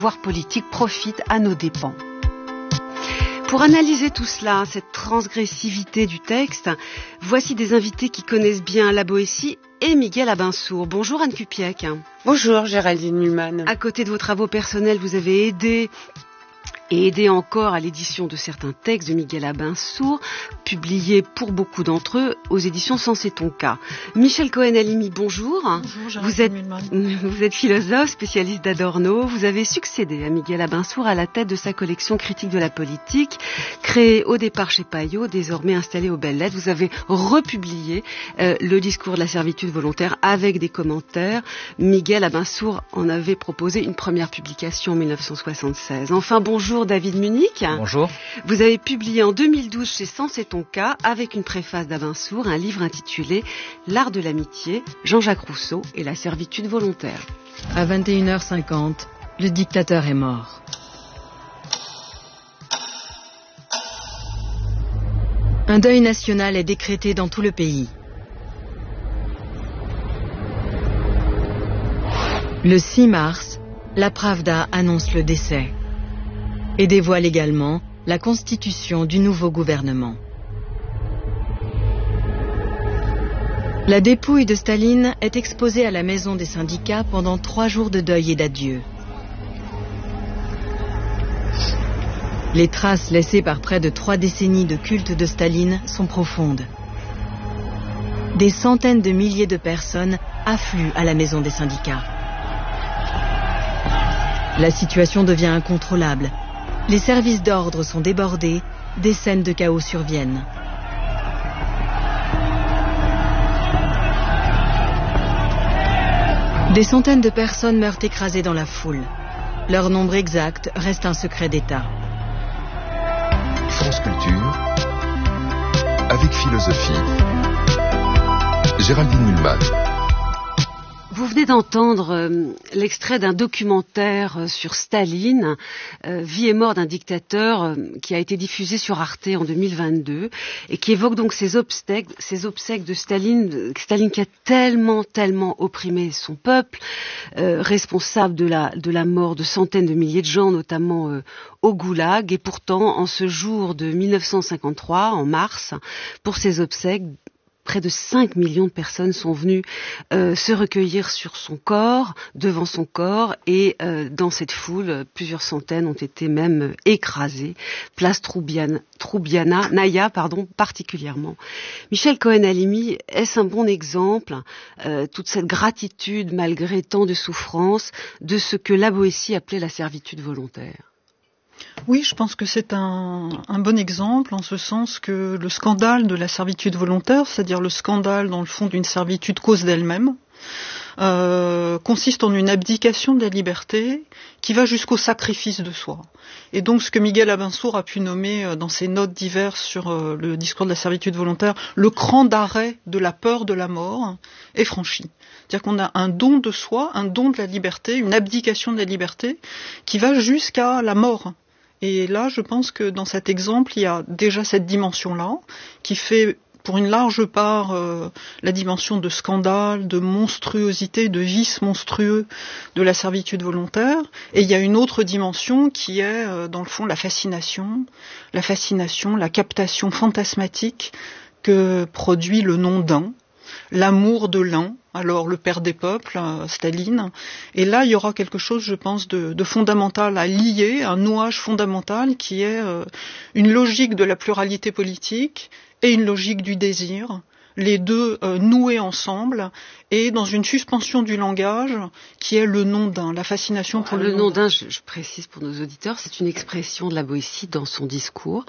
pouvoir politique profite à nos dépens. Pour analyser tout cela, cette transgressivité du texte, voici des invités qui connaissent bien la Boétie et Miguel Abinsour. Bonjour Anne Cupiec. Bonjour Géraldine Mühlmann. À côté de vos travaux personnels, vous avez aidé encore à l'édition de certains textes de Miguel Abinsour, publiés pour beaucoup d'entre eux aux éditions Sens et Tonka. Michel Cohen-Halimi, bonjour. Bonjour, Géraldine Mühlmann. Vous êtes philosophe, spécialiste d'Adorno. Vous avez succédé à Miguel Abinsour à la tête de sa collection Critique de la politique, créée au départ chez Payot, désormais installée aux Belles Lettres. Vous avez republié le discours de la servitude volontaire avec des commentaires. Miguel Abinsour en avait proposé une première publication en 1976. Enfin, bonjour David Munich. Bonjour. Vous avez publié en 2012 chez Sens et Tonka, avec une préface d'Abinsour, un livre intitulé L'art de l'amitié, Jean-Jacques Rousseau et la servitude volontaire. À 21h50, le dictateur est mort. Un deuil national est décrété dans tout le pays. Le 6 mars, la Pravda annonce le décès et dévoile également la constitution du nouveau gouvernement. La dépouille de Staline est exposée à la maison des syndicats pendant 3 jours de deuil et d'adieu. Les traces laissées par près de 3 décennies de culte de Staline sont profondes. Des centaines de milliers de personnes affluent à la maison des syndicats. La situation devient incontrôlable. Les services d'ordre sont débordés, des scènes de chaos surviennent. Des centaines de personnes meurent écrasées dans la foule. Leur nombre exact reste un secret d'État. France Culture, avec philosophie, Géraldine Mühlmann. Vous venez d'entendre l'extrait d'un documentaire sur Staline, Vie et mort d'un dictateur, qui a été diffusé sur Arte en 2022 et qui évoque donc ces obsèques de Staline qui a tellement opprimé son peuple, responsable de la mort de centaines de milliers de gens, notamment au Goulag. Et pourtant, en ce jour de 1953, en mars, pour ces obsèques, près de 5 millions de personnes sont venues se recueillir sur son corps, devant son corps, et dans cette foule, plusieurs centaines ont été même écrasées. Place Naya, particulièrement. Michel Cohen-Halimi, est-ce un bon exemple, toute cette gratitude malgré tant de souffrances, de ce que la Boétie appelait la servitude volontaire? Oui, je pense que c'est un bon exemple, en ce sens que le scandale de la servitude volontaire, c'est-à-dire le scandale dans le fond d'une servitude cause d'elle-même, consiste en une abdication de la liberté qui va jusqu'au sacrifice de soi. Et donc ce que Miguel Abinsour a pu nommer dans ses notes diverses sur le discours de la servitude volontaire, le cran d'arrêt de la peur de la mort, est franchi. C'est-à-dire qu'on a un don de soi, un don de la liberté, une abdication de la liberté qui va jusqu'à la mort. Et là, je pense que dans cet exemple, il y a déjà cette dimension-là, qui fait pour une large part la dimension de scandale, de monstruosité, de vice monstrueux de la servitude volontaire. Et il y a une autre dimension qui est, dans le fond, la fascination, la captation fantasmatique que produit le nom d'un, l'amour de l'un, alors le père des peuples, Staline. Et là, il y aura quelque chose, je pense, de fondamental à lier, un nouage fondamental qui est une logique de la pluralité politique et une logique du désir, les deux noués ensemble, et dans une suspension du langage qui est le nom d'un, la fascination pour le nom d'un. Je précise pour nos auditeurs, c'est une expression de la Boétie dans son discours.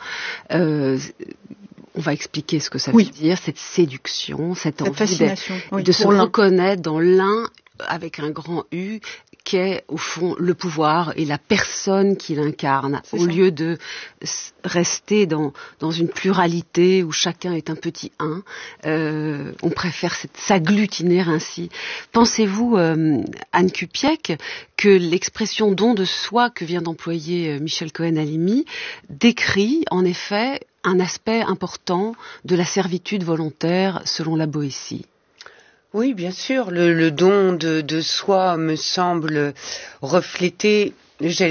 On va expliquer ce que ça veut dire, cette séduction, cette envie de se reconnaître dans l'un avec un grand U, qu'est au fond le pouvoir et la personne qui l'incarne, au lieu de rester dans une pluralité où chacun est un petit un. On préfère s'agglutiner ainsi. Pensez-vous, Anne Cupiec, que l'expression don de soi que vient d'employer Michel Cohen-Halimi décrit en effet un aspect important de la servitude volontaire selon la Boétie? Oui, bien sûr, le don de soi me semble refléter